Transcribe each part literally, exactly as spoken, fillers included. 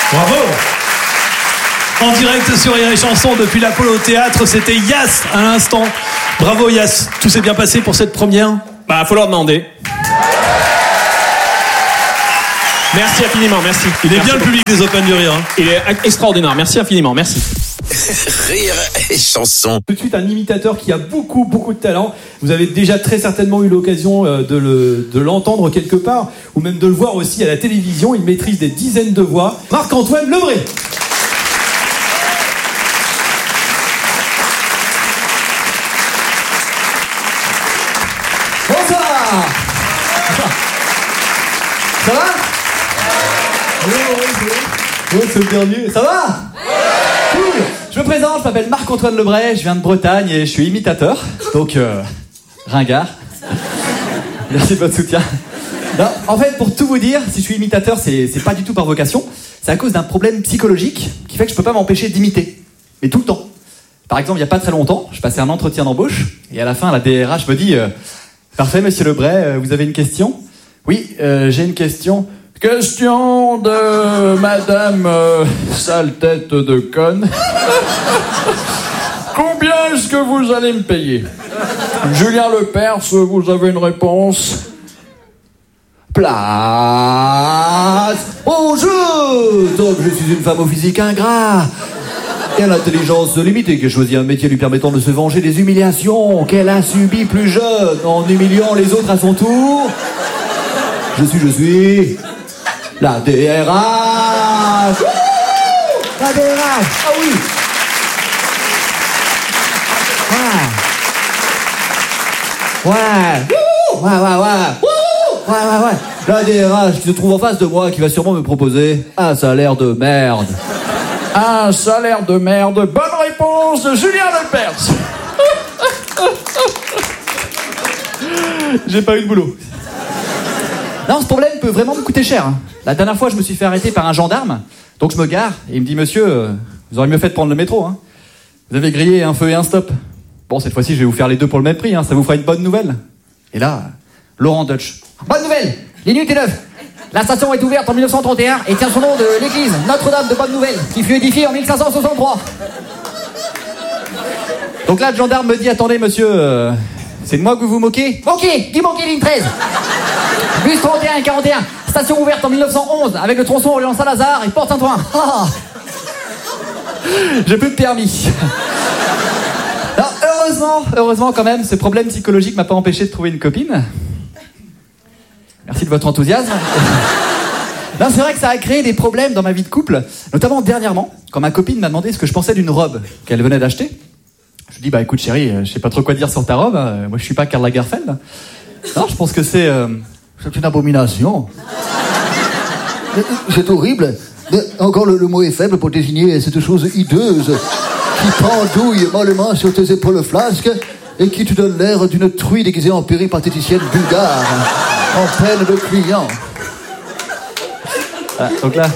Bravo. En direct sur Rire et Chanson depuis l'Apollo Théâtre, c'était Yass à l'instant. Bravo Yass, tout s'est bien passé pour cette première? Bah, faut leur demander. Merci infiniment, merci. Il est merci bien le public des Open du Rire. Hein. Il est extraordinaire, merci infiniment, merci. Rire et Chanson. Tout de suite un imitateur qui a beaucoup beaucoup de talent. Vous avez déjà très certainement eu l'occasion de, le, de l'entendre quelque part ou même de le voir aussi à la télévision. Il maîtrise des dizaines de voix. Marc-Antoine Lebré. Bonsoir. Ça va? Oui, oui, oui. C'est le dernier. Ça va? Cool. Je me présente, je m'appelle Marc-Antoine Lebré, je viens de Bretagne et je suis imitateur, donc euh, ringard. Merci de votre soutien. Non, en fait, pour tout vous dire, si je suis imitateur, c'est, c'est pas du tout par vocation, c'est à cause d'un problème psychologique qui fait que je peux pas m'empêcher d'imiter, mais tout le temps. Par exemple, il y a pas très longtemps, je passais un entretien d'embauche et à la fin, la D R H me dit euh, « Parfait, monsieur Lebré, euh, vous avez une question ?»« Oui, euh, j'ai une question. » Question de madame euh, sale tête de conne. Combien est-ce que vous allez me payer? Julien Lepers, vous avez une réponse? Place au jeu. Donc je suis une femme au physique ingrat et à l'intelligence limitée qui a choisi un métier lui permettant de se venger des humiliations qu'elle a subies plus jeune en humiliant les autres à son tour. Je suis, je suis... La D R H. La D R H. Ah oui. Ouais. Ouais. Ouais, ouais, ouais. Ouais, ouais, ouais. La D R H qui se trouve en face de moi, qui va sûrement me proposer un salaire de merde. Un salaire de merde. Bonne réponse de Julien Lepers. J'ai pas eu de boulot. Non, ce problème peut vraiment me coûter cher. La dernière fois, je me suis fait arrêter par un gendarme. Donc je me gare et il me dit « Monsieur, euh, vous auriez mieux fait de prendre le métro. Hein. Vous avez grillé un feu et un stop. Bon, cette fois-ci, je vais vous faire les deux pour le même prix. Hein. Ça vous fera une bonne nouvelle. » Et là, Laurent Dutch. Bonne nouvelle. Les nuits est neuve. La station est ouverte en dix-neuf cent trente et un et tient son nom de l'église Notre-Dame de Bonne Nouvelle, qui fut édifiée en mille cinq cent soixante-trois. Donc là, le gendarme me dit « Attendez, monsieur, euh, c'est de moi que vous vous moquez ?»« Ok, dis manquer ligne treize. Bus trente et un et quarante et un. Station ouverte en mille neuf cent onze avec le tronçon Orléans-Saint-Lazare et Port-Saint-Ouen. Ah. J'ai plus de permis. Non, heureusement, heureusement quand même, ce problème psychologique m'a pas empêché de trouver une copine. Merci de votre enthousiasme. Non, c'est vrai que ça a créé des problèmes dans ma vie de couple, notamment dernièrement, quand ma copine m'a demandé ce que je pensais d'une robe qu'elle venait d'acheter. Je lui dis, bah écoute chérie, je sais pas trop quoi dire sur ta robe, hein. Moi je suis pas Karl Lagerfeld. Non, je pense que c'est... Euh, c'est une abomination. C'est horrible. Mais encore le, le mot est faible pour désigner cette chose hideuse qui pendouille mollement sur tes épaules flasques et qui te donne l'air d'une truie déguisée en péripatéticienne bulgare, en peine de client. Ah, donc là...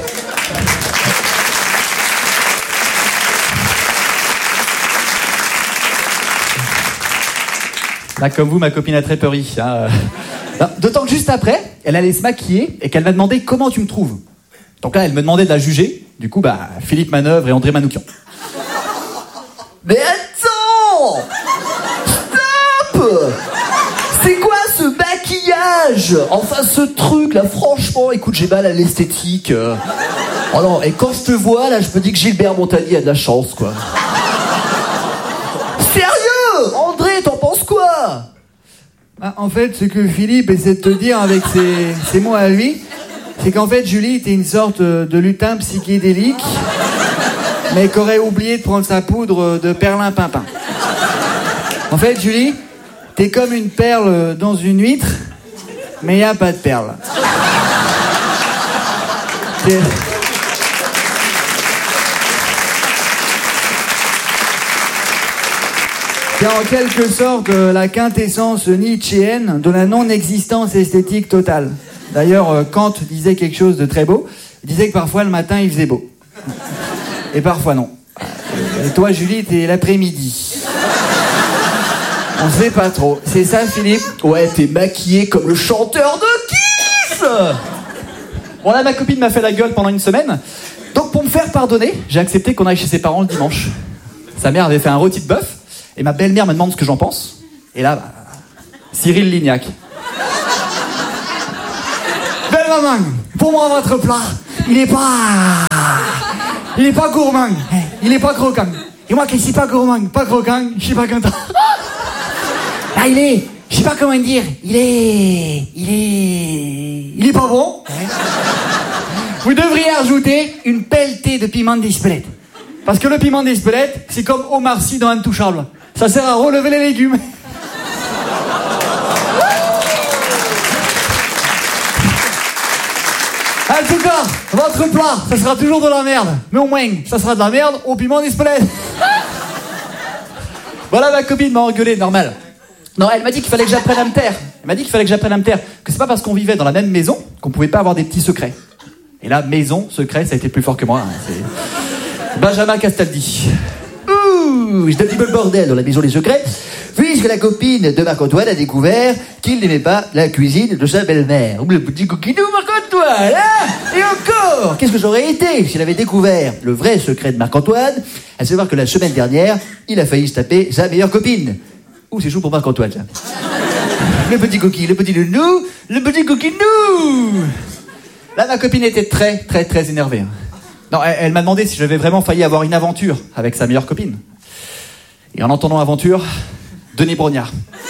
Là, comme vous, ma copine a très peur. Hein. D'autant que juste après, elle allait se maquiller et qu'elle m'a demandé comment tu me trouves. Donc là, elle me demandait de la juger. Du coup, bah, Philippe Manœuvre et André Manoukian. Mais attends! Stop! C'est quoi ce maquillage? Enfin, ce truc, là, franchement, écoute, j'ai mal à l'esthétique. Oh non, et quand je te vois, là, je me dis que Gilbert Montagnier a de la chance, quoi. Sérieux? André, t'en penses quoi? Ah, en fait, ce que Philippe essaie de te dire avec ses, ses mots à lui, c'est qu'en fait, Julie était une sorte de lutin psychédélique, mais qu'aurait oublié de prendre sa poudre de perlimpinpin. En fait, Julie, t'es comme une perle dans une huître, mais il n'y a pas de perle. T'es... C'est en quelque sorte la quintessence nietzschéenne de la non-existence esthétique totale. D'ailleurs, Kant disait quelque chose de très beau. Il disait que parfois le matin il faisait beau. Et parfois non. Et toi, Julie, t'es l'après-midi. On sait pas trop. C'est ça, Philippe? Ouais, t'es maquillé comme le chanteur de Kiss. Bon là, ma copine m'a fait la gueule pendant une semaine. Donc pardonné, j'ai accepté qu'on aille chez ses parents le dimanche. Sa mère avait fait un rôti de bœuf, et ma belle-mère me demande ce que j'en pense. Et là, bah, Cyril Lignac. Belle maman, pour moi votre plat, il est pas... Il est pas gourmand, il est pas croquant. Et moi qui suis pas gourmand, pas croquant, je suis pas content. Ah, il est... Je sais pas comment dire, il est... Il est... Il est pas bon. Vous devriez ajouter une pelletée de piment d'Espelette. Parce que le piment d'Espelette, c'est comme Omar Sy dans Intouchable. Ça sert à relever les légumes. En tout cas, votre plat, ça sera toujours de la merde. Mais au moins, ça sera de la merde au piment d'Espelette. Voilà, ma copine m'a engueulé, normal. Non, elle m'a dit qu'il fallait que j'apprenne à me taire. Elle m'a dit qu'il fallait que j'apprenne à me taire. Que c'est pas parce qu'on vivait dans la même maison qu'on pouvait pas avoir des petits secrets. Et là, maison, secret, ça a été plus fort que moi. Hein. C'est Benjamin Castaldi. Ouh, je donne un petit peu le bordel dans la maison des secrets, puisque la copine de Marc-Antoine a découvert qu'il n'aimait pas la cuisine de sa belle-mère. Ouh, le petit coquinou Marc-Antoine, hein? Et encore, qu'est-ce que j'aurais été s'il avait découvert le vrai secret de Marc-Antoine, à savoir que la semaine dernière, il a failli se taper sa meilleure copine. Ouh, c'est chaud pour Marc-Antoine, ça. Le petit coquille, le petit nounou, le petit coquinou. Là, ma copine était très, très, très énervée. Non, elle, elle m'a demandé si j'avais vraiment failli avoir une aventure avec sa meilleure copine. Et en entendant aventure, Denis Brognard.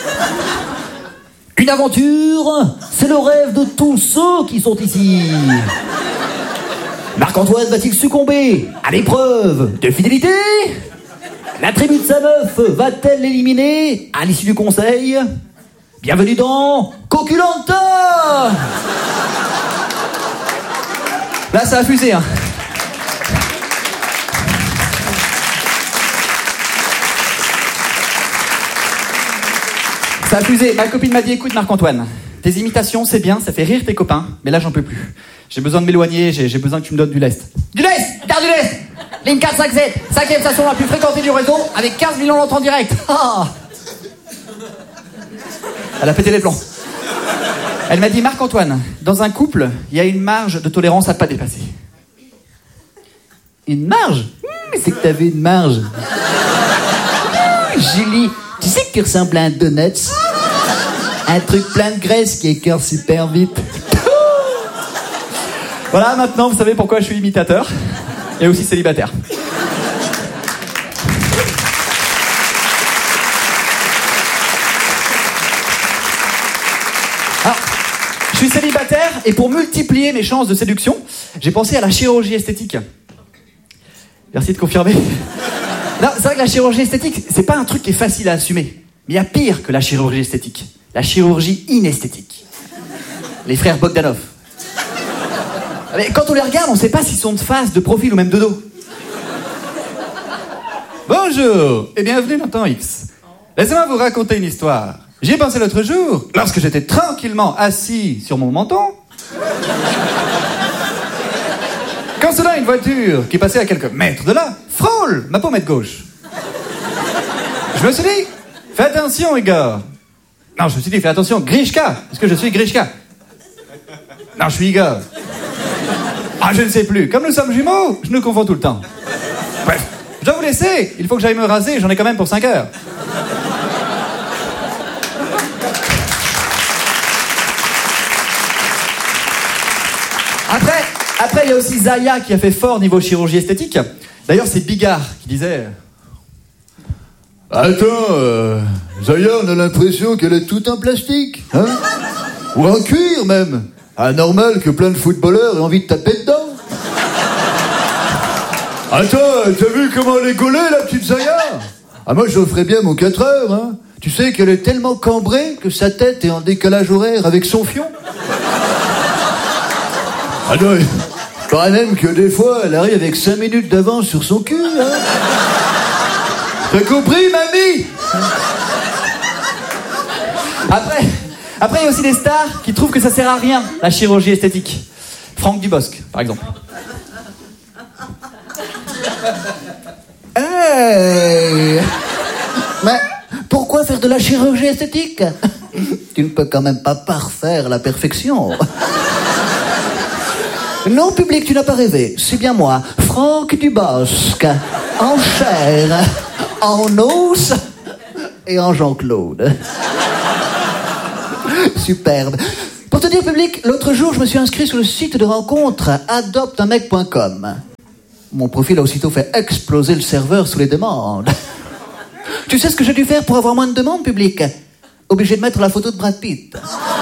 Une aventure, c'est le rêve de tous ceux qui sont ici. Marc-Antoine va-t-il succomber à l'épreuve de fidélité? La tribu de sa meuf va-t-elle l'éliminer à l'issue du conseil? Bienvenue dans Coculanta. Là, ça a fusé, hein. Ça a fusé. Ma copine m'a dit, écoute Marc-Antoine, tes imitations, c'est bien, ça fait rire tes copains, mais là, j'en peux plus. J'ai besoin de m'éloigner, j'ai, j'ai besoin que tu me donnes du lest. Du lest, garde du lest. Ligne quatre cinq sept, cinquième station la plus fréquentée du réseau, avec quinze millions d'entrées en direct. Ah. Elle a pété les plombs. Elle m'a dit, Marc-Antoine, dans un couple, il y a une marge de tolérance à pas dépasser. Une marge? Mais c'est que t'avais une marge. Julie, tu sais que tu ressembles à un donut? Un truc plein de graisse qui écœure super vite. Voilà, maintenant, vous savez pourquoi je suis imitateur et aussi célibataire. Alors, je suis célibataire et pour multiplier mes chances de séduction, j'ai pensé à la chirurgie esthétique. Merci de confirmer. Non, c'est vrai que la chirurgie esthétique, c'est pas un truc qui est facile à assumer. Mais il y a pire que la chirurgie esthétique. La chirurgie inesthétique. Les frères Bogdanov. Mais quand on les regarde, on sait pas s'ils sont de face, de profil ou même de dos. Bonjour et bienvenue dans Temps X. Laissez-moi vous raconter une histoire. J'y ai pensé l'autre jour, lorsque j'étais tranquillement assis sur mon menton. Quand soudain une voiture qui passait à quelques mètres de là frôle ma pommette gauche. Je me suis dit, fais attention Igor. Non, je me suis dit, fais attention Grishka, parce que je suis Grishka. Non, je suis Igor. Ah, je ne sais plus. Comme nous sommes jumeaux, je nous confonds tout le temps. Bref, je dois vous laisser. Il faut que j'aille me raser, j'en ai quand même pour cinq heures. Après, après, il y a aussi Zaya qui a fait fort niveau chirurgie esthétique. D'ailleurs, c'est Bigard qui disait... Attends, euh, Zaya, on a l'impression qu'elle est toute en plastique, hein? Ou en cuir, même. Anormal que plein de footballeurs aient envie de taper dedans. Attends, t'as vu comment elle est gaulée, la petite Zaya? Ah, moi, je ferais bien mon quatre heures, hein. Tu sais qu'elle est tellement cambrée que sa tête est en décalage horaire avec son fion. Ah non, il paraît même que des fois, elle arrive avec cinq minutes d'avance sur son cul, hein. T'as compris, mamie? Après, après, il y a aussi des stars qui trouvent que ça sert à rien, la chirurgie esthétique. Franck Dubosc, par exemple. Hey. Mais pourquoi faire de la chirurgie esthétique? Tu ne peux quand même pas parfaire la perfection. Non, public, tu n'as pas rêvé. C'est bien moi, Franck Dubosc, en chair, en os et en Jean-Claude. Superbe. Pour te dire, public, l'autre jour, je me suis inscrit sur le site de rencontre adopte un mec point com. Mon profil a aussitôt fait exploser le serveur sous les demandes. Tu sais ce que j'ai dû faire pour avoir moins de demandes, public? Obligé de mettre la photo de Brad Pitt.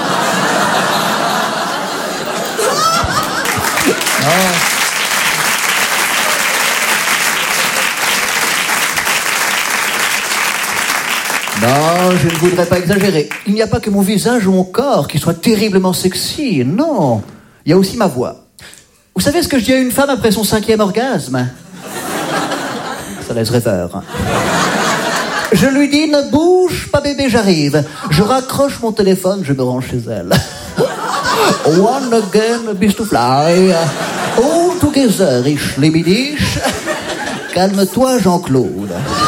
Non, je ne voudrais pas exagérer. Il n'y a pas que mon visage ou mon corps qui soit terriblement sexy, non. Il y a aussi ma voix. Vous savez ce que je dis à une femme après son cinquième orgasme? Ça laisse rêveur. Je lui dis, ne bouge pas bébé, j'arrive. Je raccroche mon téléphone, je me rends chez elle. One again, beast to fly. All together, ich liebe dich. Calme-toi, Jean-Claude.